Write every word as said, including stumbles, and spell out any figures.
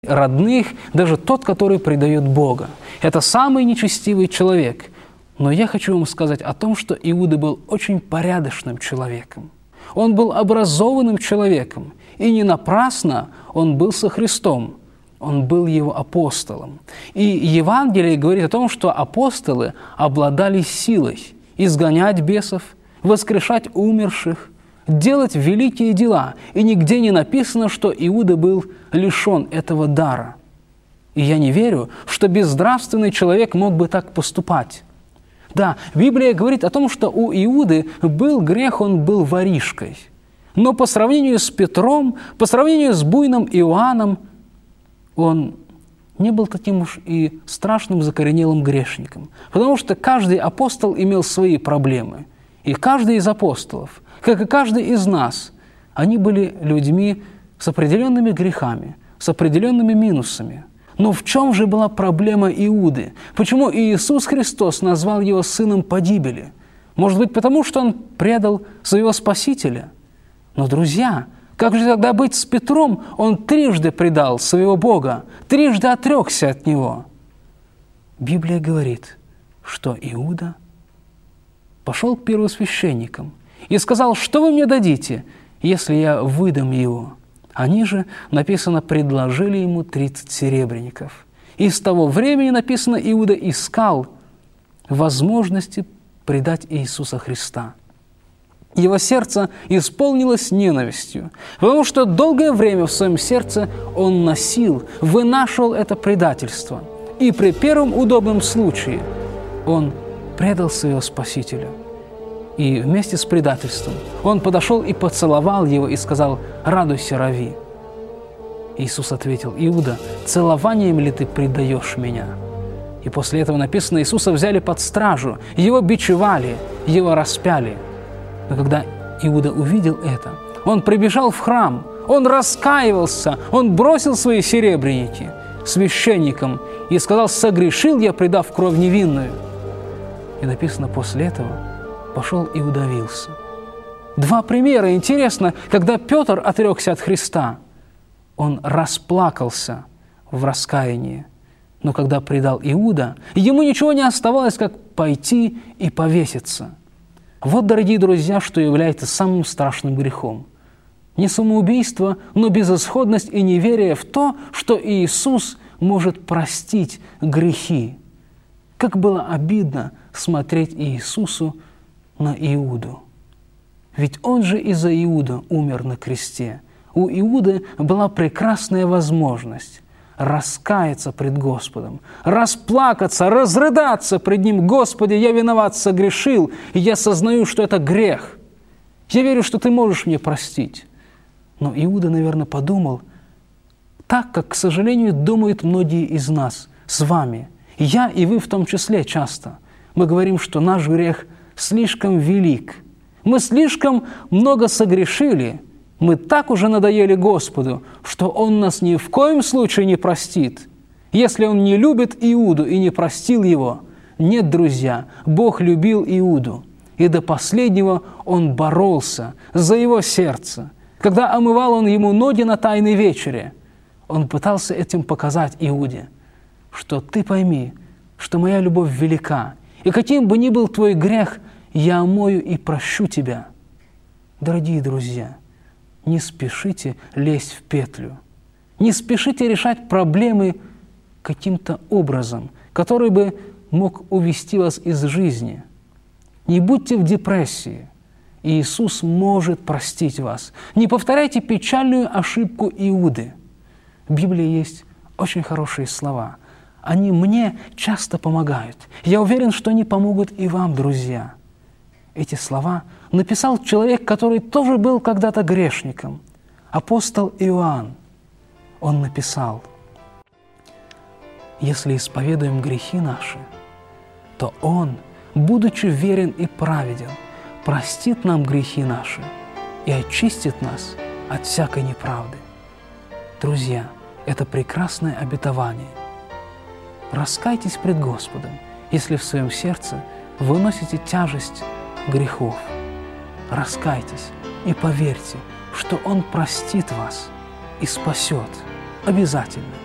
родных, даже тот, который предает Бога. Это самый нечестивый человек. Но я хочу вам сказать о том, что Иуда был очень порядочным человеком. Он был образованным человеком. И не напрасно он был со Христом. Он был его апостолом. И Евангелие говорит о том, что апостолы обладали силой изгонять бесов, воскрешать умерших, делать великие дела. И нигде не написано, что Иуда был лишен этого дара. И я не верю, что безнравственный человек мог бы так поступать. Да, Библия говорит о том, что у Иуды был грех, он был воришкой. Но по сравнению с Петром, по сравнению с буйным Иоанном, он не был таким уж и страшным закоренелым грешником. Потому что каждый апостол имел свои проблемы. И каждый из апостолов, как и каждый из нас, они были людьми с определенными грехами, с определенными минусами. Но в чем же была проблема Иуды? Почему Иисус Христос назвал его сыном погибели? Может быть, потому что он предал своего Спасителя? Но, друзья, как же тогда быть с Петром? Он трижды предал своего Бога, трижды отрекся от Него. Библия говорит, что Иуда пошел к первосвященникам и сказал: «Что вы мне дадите, если я выдам его?» Они же, написано, предложили ему тридцать серебряников. И с того времени, написано, Иуда искал возможности предать Иисуса Христа. Его сердце исполнилось ненавистью, потому что долгое время в своем сердце он носил, вынашивал это предательство. И при первом удобном случае он предал своего Спасителя. И вместе с предательством он подошел и поцеловал его и сказал: «Радуйся, рави». Иисус ответил: «Иуда, целованием ли ты предаешь меня?» И после этого написано, Иисуса взяли под стражу, его бичевали, его распяли. Но когда Иуда увидел это, он прибежал в храм, он раскаивался, он бросил свои серебряники священникам и сказал: «Согрешил я, предав кровь невинную». И написано, после этого пошел и удавился. Два примера. Интересно, когда Петр отрекся от Христа, он расплакался в раскаянии. Но когда предал Иуда, ему ничего не оставалось, как пойти и повеситься. Вот, дорогие друзья, что является самым страшным грехом. Не самоубийство, но безысходность и неверие в то, что Иисус может простить грехи. Как было обидно смотреть Иисусу на Иуду. Ведь он же из-за Иуда умер на кресте. У Иуды была прекрасная возможность раскаяться пред Господом, расплакаться, разрыдаться пред Ним: «Господи, я виноват, согрешил, и я сознаю, что это грех. Я верю, что Ты можешь мне простить». Но Иуда, наверное, подумал так, как, к сожалению, думают многие из нас с вами. Я и вы в том числе часто. Мы говорим, что наш грех слишком велик. Мы слишком много согрешили. Мы так уже надоели Господу, что Он нас ни в коем случае не простит. Если Он не любит Иуду и не простил его, нет, друзья, Бог любил Иуду. И до последнего Он боролся за его сердце. Когда омывал Он ему ноги на Тайной вечере, Он пытался этим показать Иуде, что ты пойми, что моя любовь велика, и каким бы ни был твой грех, я омою и прощу тебя. Дорогие друзья, не спешите лезть в петлю. Не спешите решать проблемы каким-то образом, который бы мог увести вас из жизни. Не будьте в депрессии. Иисус может простить вас. Не повторяйте печальную ошибку Иуды. В Библии есть очень хорошие слова. Они мне часто помогают. Я уверен, что они помогут и вам, друзья. Эти слова написал человек, который тоже был когда-то грешником. Апостол Иоанн. Он написал: «Если исповедуем грехи наши, то Он, будучи верен и праведен, простит нам грехи наши и очистит нас от всякой неправды». Друзья, это прекрасное обетование. Раскайтесь пред Господом, если в своем сердце вы носите тяжесть грехов. Раскайтесь и поверьте, что Он простит вас и спасет обязательно.